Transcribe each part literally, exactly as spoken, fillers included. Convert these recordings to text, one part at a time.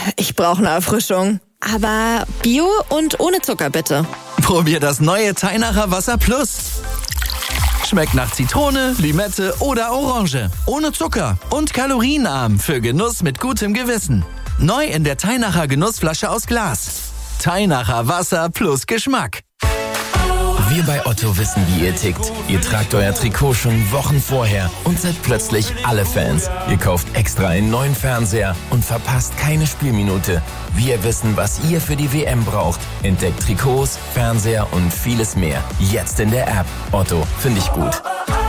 ich brauche eine Erfrischung. Aber Bio und ohne Zucker bitte. Probier das neue Teinacher Wasser Plus. Schmeckt nach Zitrone, Limette oder Orange. Ohne Zucker und kalorienarm für Genuss mit gutem Gewissen. Neu in der Teinacher Genussflasche aus Glas. Teinacher Wasser plus Geschmack. Wir bei Otto wissen, wie ihr tickt. Ihr tragt euer Trikot schon Wochen vorher und seid plötzlich alle Fans. Ihr kauft extra einen neuen Fernseher und verpasst keine Spielminute. Wir wissen, was ihr für die W M braucht. Entdeckt Trikots, Fernseher und vieles mehr. Jetzt in der App. Otto, finde ich gut.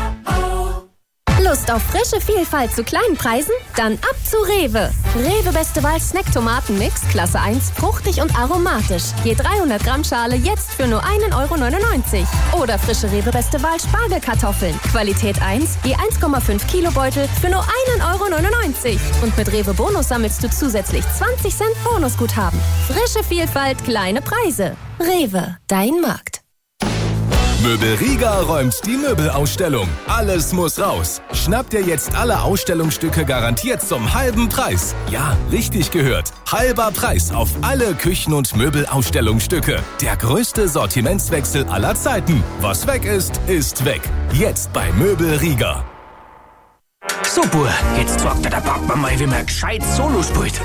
Lust auf frische Vielfalt zu kleinen Preisen? Dann ab zu Rewe. Rewe Beste Wahl Snack-Tomaten-Mix, Klasse eins, fruchtig und aromatisch. Je dreihundert Gramm Schale jetzt für nur ein Euro neunundneunzig. Oder frische Rewe Beste Wahl Spargelkartoffeln. Qualität eins, je eins Komma fünf Kilo Beutel für nur ein Euro neunundneunzig. Und mit Rewe Bonus sammelst du zusätzlich zwanzig Cent Bonusguthaben. Frische Vielfalt, kleine Preise. Rewe, dein Markt. Möbel Riga räumt die Möbelausstellung. Alles muss raus. Schnappt ihr jetzt alle Ausstellungsstücke garantiert zum halben Preis. Ja, richtig gehört. Halber Preis auf alle Küchen- und Möbelausstellungsstücke. Der größte Sortimentswechsel aller Zeiten. Was weg ist, ist weg. Jetzt bei Möbel Riga. So, Bur, jetzt fragt der Papa mal, wie man gescheit Solo spielt.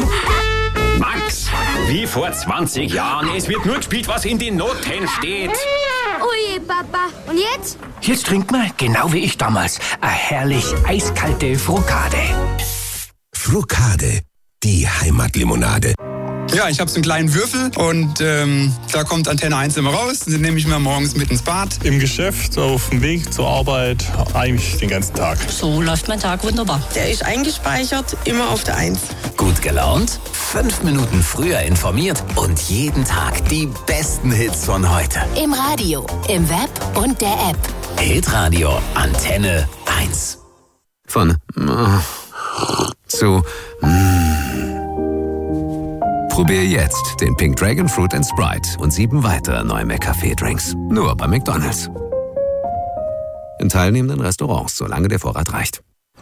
Max, wie vor zwanzig Jahren. Es wird nur gespielt, was in den Noten steht. Oje, Papa. Und jetzt? Jetzt trinkt man, genau wie ich damals, eine herrlich eiskalte Frokade. Frokade, die Heimatlimonade. Ja, ich habe so einen kleinen Würfel und ähm, da kommt Antenne eins immer raus. Den nehme ich mir morgens mit ins Bad. Im Geschäft, auf dem Weg zur Arbeit, eigentlich den ganzen Tag. So läuft mein Tag wunderbar. Der ist eingespeichert, immer auf der eins. Gut gelaunt, fünf Minuten früher informiert und jeden Tag die besten Hits von heute. Im Radio, im Web und der App. Hitradio Antenne eins. Von äh, zu äh. Probier jetzt den Pink Dragon Fruit and Sprite und sieben weitere neue McCafé-Drinks. Nur bei McDonald's. In teilnehmenden Restaurants, solange der Vorrat reicht.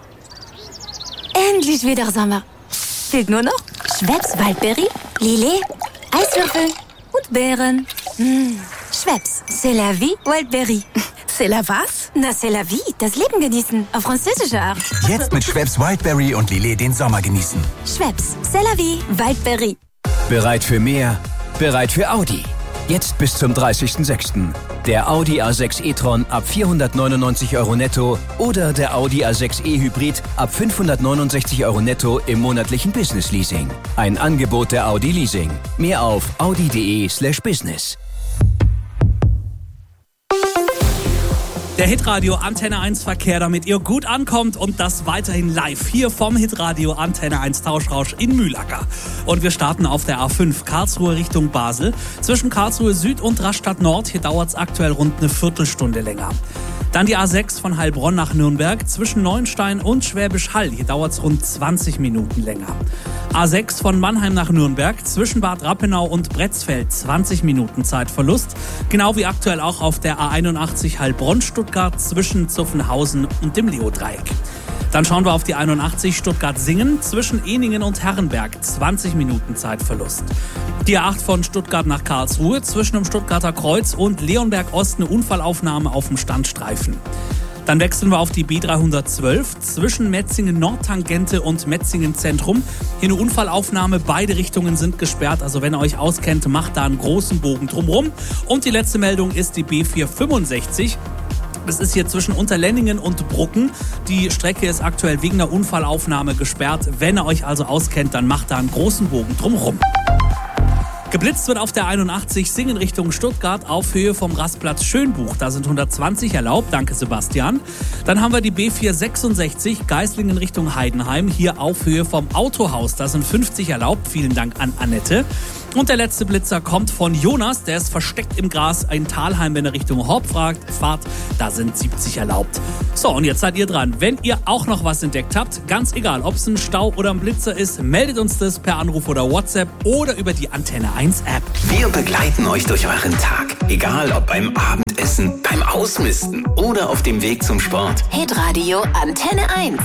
Endlich wieder Sommer. Fehlt nur noch Schweppes Waldbeere, Lillet, Eiswürfel und Beeren. Mmh. Schweppes, c'est la vie, Waldbeere. C'est la was? Na, c'est la vie, das Leben genießen, auf französische Art. Jetzt mit Schweppes Wildberry und Lillet den Sommer genießen. Schweppes, c'est la vie, Waldbeere. Bereit für mehr? Bereit für Audi. Jetzt bis zum dreißigsten sechsten Der Audi A sechs e-tron ab vierhundertneunundneunzig Euro netto oder der Audi A sechs e-Hybrid ab fünfhundertneunundsechzig Euro netto im monatlichen Business-Leasing. Ein Angebot der Audi Leasing. Mehr auf audi.de slash business. Der Hitradio Antenne eins Verkehr, damit ihr gut ankommt und das weiterhin live hier vom Hitradio Antenne eins Tauschrausch in Mühlacker. Und wir starten auf der A fünf Karlsruhe Richtung Basel. Zwischen Karlsruhe Süd und Rastatt Nord, hier dauert es aktuell rund eine Viertelstunde länger. Dann die A sechs von Heilbronn nach Nürnberg zwischen Neuenstein und Schwäbisch Hall. Hier dauert es rund zwanzig Minuten länger. A sechs von Mannheim nach Nürnberg zwischen Bad Rappenau und Bretzfeld zwanzig Minuten Zeitverlust. Genau wie aktuell auch auf der A einundachtzig Heilbronn-Stuttgart zwischen Zuffenhausen und dem Leodreieck. Dann schauen wir auf die einundachtzig Stuttgart-Singen zwischen Ehningen und Herrenberg. zwanzig Minuten Zeitverlust. Die A acht von Stuttgart nach Karlsruhe zwischen dem Stuttgarter Kreuz und Leonberg Ost eine Unfallaufnahme auf dem Standstreifen. Dann wechseln wir auf die B dreihundertzwölf zwischen Metzingen Nordtangente und Metzingen Zentrum. Hier eine Unfallaufnahme, beide Richtungen sind gesperrt. Also wenn ihr euch auskennt, macht da einen großen Bogen drumherum. Und die letzte Meldung ist die B vierhundertfünfundsechzig. Das ist hier zwischen Unterlenningen und Brucken. Die Strecke ist aktuell wegen der Unfallaufnahme gesperrt. Wenn ihr euch also auskennt, dann macht da einen großen Bogen drumherum. Geblitzt wird auf der einundachtzig Singen Richtung Stuttgart auf Höhe vom Rastplatz Schönbuch. Da sind hundertzwanzig erlaubt. Danke, Sebastian. Dann haben wir die B vierhundertsechsundsechzig Geislingen Richtung Heidenheim. Hier auf Höhe vom Autohaus. Da sind fünfzig erlaubt. Vielen Dank an Annette. Und der letzte Blitzer kommt von Jonas. Der ist versteckt im Gras in Thalheim, wenn er Richtung Horb fahrt. Da sind siebzig erlaubt. So, und jetzt seid ihr dran. Wenn ihr auch noch was entdeckt habt, ganz egal, ob es ein Stau oder ein Blitzer ist, meldet uns das per Anruf oder WhatsApp oder über die Antenne eins App. Wir begleiten euch durch euren Tag. Egal, ob beim Abendessen, beim Ausmisten oder auf dem Weg zum Sport. Hitradio Antenne eins.